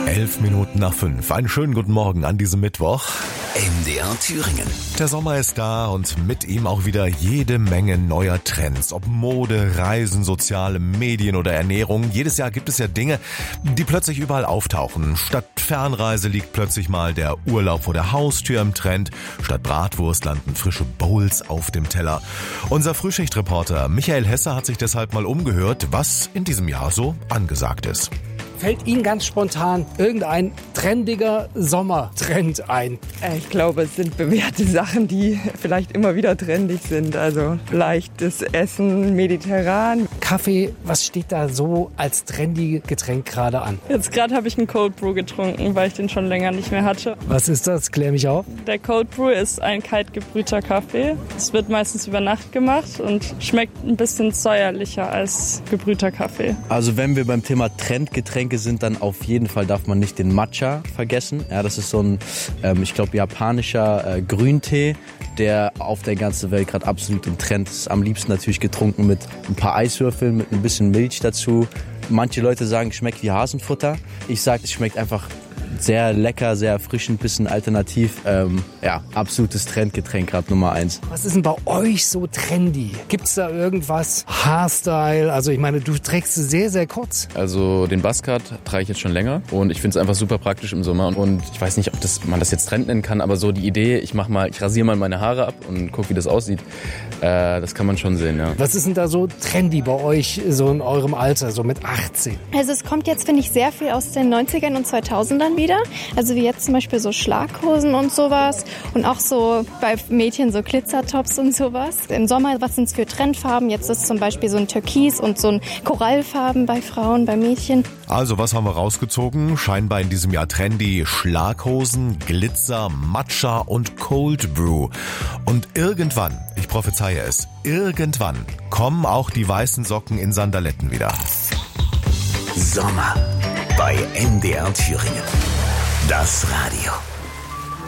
11:11. Einen schönen guten Morgen an diesem Mittwoch. MDR Thüringen. Der Sommer ist da und mit ihm auch wieder jede Menge neuer Trends. Ob Mode, Reisen, soziale Medien oder Ernährung. Jedes Jahr gibt es ja Dinge, die plötzlich überall auftauchen. Statt Fernreise liegt plötzlich mal der Urlaub vor der Haustür im Trend. Statt Bratwurst landen frische Bowls auf dem Teller. Unser Frühschichtreporter Michael Hesse hat sich deshalb mal umgehört, was in diesem Jahr so angesagt ist. Fällt Ihnen ganz spontan irgendein trendiger Sommertrend ein? Ich glaube, es sind bewährte Sachen, die vielleicht immer wieder trendig sind. Also leichtes Essen, mediterran. Kaffee, was steht da so als trendy Getränk gerade an? Jetzt gerade habe ich einen Cold Brew getrunken, weil ich den schon länger nicht mehr hatte. Was ist das? Klär mich auf. Der Cold Brew ist ein kalt gebrühter Kaffee. Es wird meistens über Nacht gemacht und schmeckt ein bisschen säuerlicher als gebrühter Kaffee. Also wenn wir beim Thema Trendgetränke sind, dann auf jeden Fall darf man nicht den Matcha vergessen. Ja, das ist so ein, ich glaube, japanischer Grüntee, der auf der ganzen Welt gerade absolut im Trend ist. Am liebsten natürlich getrunken mit ein paar Eiswürfeln, mit ein bisschen Milch dazu. Manche Leute sagen, es schmeckt wie Hasenfutter. Ich sage, es schmeckt einfach sehr lecker, sehr erfrischend, bisschen alternativ. Absolutes Trendgetränk gerade Nummer 1. Was ist denn bei euch so trendy? Gibt's da irgendwas? Haarstyle? Also ich meine, du trägst es sehr, sehr kurz. Also den Buzzcut trage ich jetzt schon länger und ich finde es einfach super praktisch im Sommer. Und ich weiß nicht, ob man das jetzt Trend nennen kann, aber so die Idee, ich rasiere mal meine Haare ab und gucke, wie das aussieht, das kann man schon sehen, ja. Was ist denn da so trendy bei euch, so in eurem Alter, so mit 18? Also es kommt jetzt, finde ich, sehr viel aus den 90ern und 2000ern wieder. Also wie jetzt zum Beispiel so Schlaghosen und sowas und auch so bei Mädchen so Glitzertops und sowas. Im Sommer, was sind es für Trendfarben? Jetzt ist zum Beispiel so ein Türkis und so ein Korallfarben bei Frauen, bei Mädchen. Also was haben wir rausgezogen? Scheinbar in diesem Jahr trendy Schlaghosen, Glitzer, Matcha und Cold Brew. Und irgendwann, ich prophezeie es, irgendwann kommen auch die weißen Socken in Sandaletten wieder. Sommer bei MDR Thüringen. Das Radio.